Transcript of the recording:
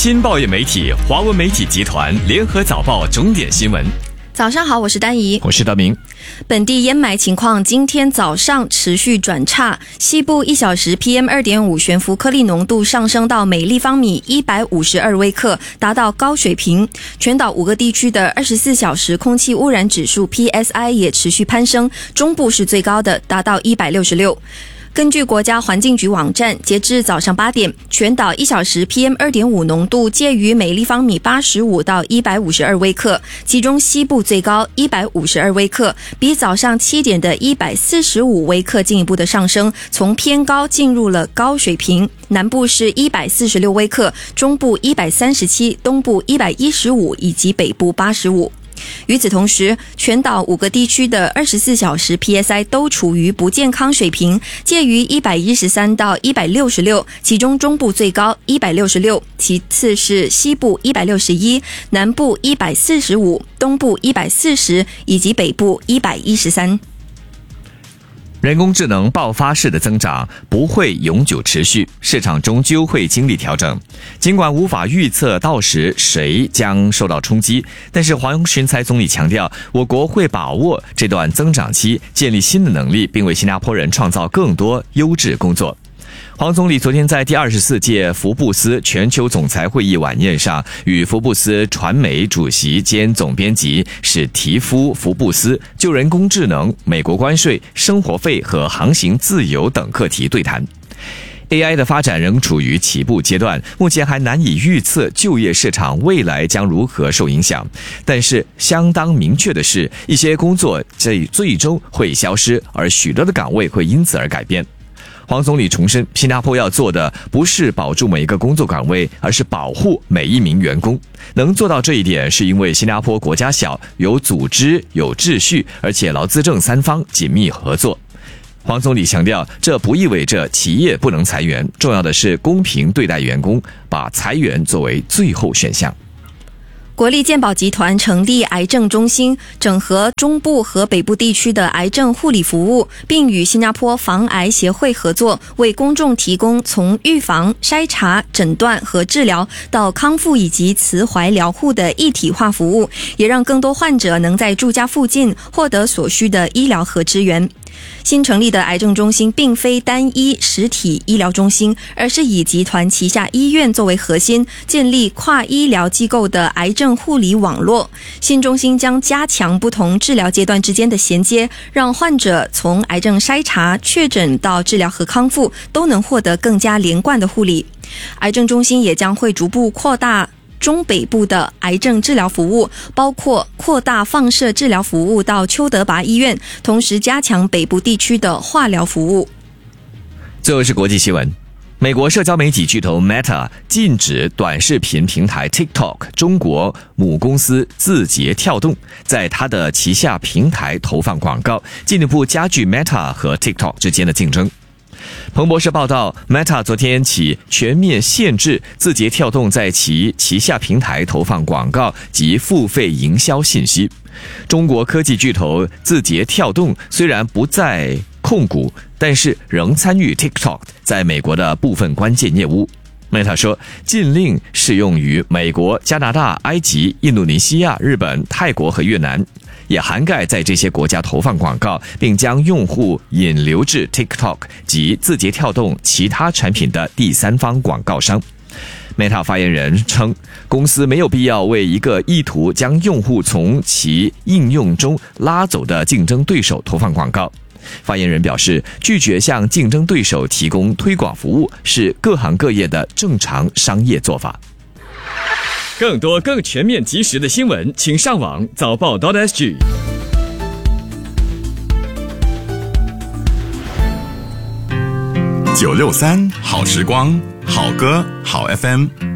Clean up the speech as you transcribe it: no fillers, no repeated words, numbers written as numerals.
新报业媒体华文媒体集团联合早报重点新闻。 早上好，我是丹怡， 我是德明。 本地烟霾情况今天早上持续转差，西部1小时 PM2.5 悬浮颗粒浓度上升到每立方米152微克，达到高水平。全岛5个地区的24小时空气污染指数 PSI 也持续攀升，中部是最高的，达到166。根据国家环境局网站，截至早上8点，全岛1小时 PM2.5 浓度介于每立方米85到152微克，其中西部最高152微克，比早上7点的145微克进一步的上升，从偏高进入了高水平。南部是146微克，中部137，东部115，以及北部85。与此同时，全岛5个地区的24小时 PSI 都处于不健康水平，介于113到166，其中中部最高166，其次是西部161，南部145，东部140，以及北部113。 人工智能爆发式的增长不会永久持续，市场终究会经历调整。尽管无法预测到时谁将受到冲击，但是黄循财总理强调，我国会把握这段增长期，建立新的能力，并为新加坡人创造更多优质工作。黄总理昨天在第24届福布斯全球总裁会议晚宴上，与福布斯传媒主席兼总编辑史蒂夫·福布斯就人工智能、美国关税、生活费和航行自由等课题对谈。AI 的发展仍处于起步阶段，目前还难以预测就业市场未来将如何受影响。但是相当明确的是，一些工作最终会消失，而许多的岗位会因此而改变。黄总理重申，新加坡要做的不是保住每一个工作岗位，而是保护每一名员工。能做到这一点，是因为新加坡国家小，有组织、有秩序，而且劳资政三方紧密合作。黄总理强调，这不意味着企业不能裁员，重要的是公平对待员工，把裁员作为最后选项。 国立健保集团成立癌症中心，整合中部和北部地区的癌症护理服务，并与新加坡防癌协会合作，为公众提供从预防、筛查、诊断和治疗到康复以及慈怀疗护的一体化服务，也让更多患者能在住家附近获得所需的医疗和支援。新成立的癌症中心并非单一实体医疗中心，而是以集团旗下医院作为核心，建立跨医疗机构的癌症护理网络。新中心将加强不同治疗阶段之间的衔接，让患者从癌症筛查、确诊到治疗和康复都能获得更加连贯的护理。癌症中心也将会逐步扩大中北部的癌症治疗服务，包括扩大放射治疗服务到邱德拔医院，同时加强北部地区的化疗服务。 最后是国际新闻。美国社交媒体巨头 Meta 禁止短视频平台 TikTok 中国母公司字节跳动在它的旗下平台投放广告，进一步加剧 Meta 和 TikTok 之间的竞争。彭博社报道， Meta 昨天起全面限制字节跳动在其旗下平台投放广告及付费营销信息。中国科技巨头字节跳动虽然不再控股，但是仍参与 TikTok 在美国的部分关键业务。Meta 说，禁令适用于美国、加拿大、埃及、印度尼西亚、日本、泰国和越南，也涵盖在这些国家投放广告，并将用户引流至 TikTok 及字节跳动其他产品的第三方广告商。Meta 发言人称，公司没有必要为一个意图将用户从其应用中拉走的竞争对手投放广告。发言人表示，拒绝向竞争对手提供推广服务是各行各业的正常商业做法。更多更全面及时的新闻，请上网早报 .sg。 963好时光，好歌好 FM。